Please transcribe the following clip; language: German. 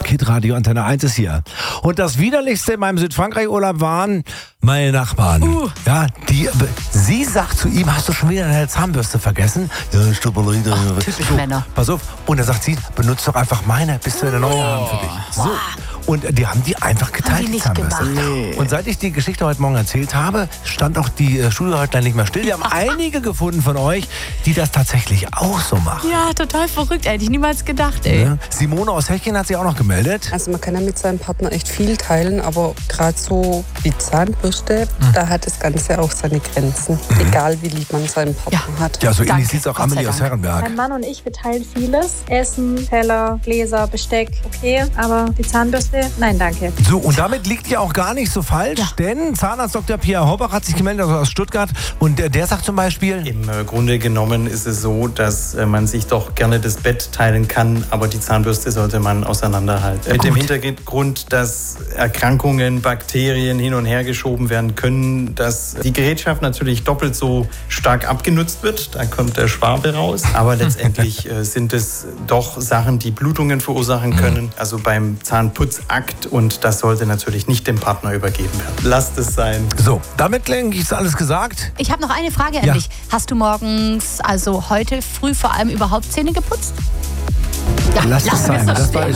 Hitradio Antenne 1 ist hier. Und das Widerlichste in meinem Südfrankreich-Urlaub waren meine Nachbarn. Ja, sie sagt zu ihm, hast du schon wieder deine Zahnbürste vergessen? Ja, ich glaube, typisch Männer. Pass auf. Und dann sagt sie, benutzt doch einfach meine, bis wir eine neue haben für dich. So. Und die haben die einfach geteilt, die Zahnbürste. Und seit ich die Geschichte heute Morgen erzählt habe, stand auch die Studio-Hotline nicht mehr still. Wir haben einige gefunden von euch, die das tatsächlich auch so machen. Ja, total verrückt. Hätte ich niemals gedacht, ey. Ja. Simone aus Hechingen hat sich auch noch gemeldet. Also man kann ja mit seinem Partner echt viel teilen, aber gerade so wie Zahnbürste, da hat das Ganze auch seine Grenzen. Egal wie lieb man seinen Partner hat. Ja, so ähnlich sieht es auch Amelie aus Herrenberg. Mein Mann und ich, wir teilen vieles. Essen, Teller, Gläser, Besteck, okay. Aber die Zahnbürste, nein, danke. So, und damit liegt ihr auch gar nicht so falsch, denn Zahnarzt Dr. Pierre Horbach hat sich gemeldet, also aus Stuttgart. Und der sagt zum Beispiel... Im Grunde genommen ist es so, dass man sich doch gerne das Bett teilen kann, aber die Zahnbürste sollte man auseinanderhalten. Mit dem Hintergrund, dass Erkrankungen, Bakterien hin und her geschoben werden können, dass die Gerätschaft natürlich doppelt so stark abgenutzt wird. Da kommt der Schwabe raus. Aber letztendlich sind es doch Sachen, die Blutungen verursachen können. Also beim Zahnputzakt. Und das sollte natürlich nicht dem Partner übergeben werden. Lasst es sein. So, damit denke ich, ist alles gesagt. Ich habe noch eine Frage an dich. Hast du morgens, also heute früh vor allem überhaupt Zähne geputzt? Ja, Lass es sein. Das war